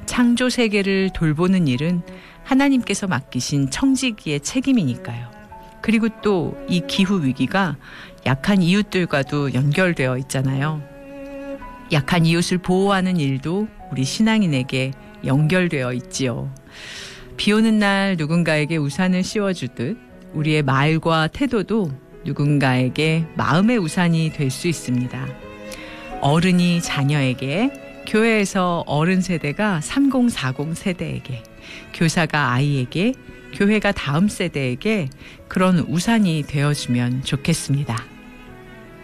창조 세계를 돌보는 일은 하나님께서 맡기신 청지기의 책임이니까요. 그리고 또 이 기후 위기가 약한 이웃들과도 연결되어 있잖아요. 약한 이웃을 보호하는 일도 우리 신앙인에게 연결되어 있지요. 비 오는 날 누군가에게 우산을 씌워주듯 우리의 말과 태도도 누군가에게 마음의 우산이 될 수 있습니다. 어른이 자녀에게, 교회에서 어른 세대가 3040 세대에게, 교사가 아이에게, 교회가 다음 세대에게 그런 우산이 되어주면 좋겠습니다.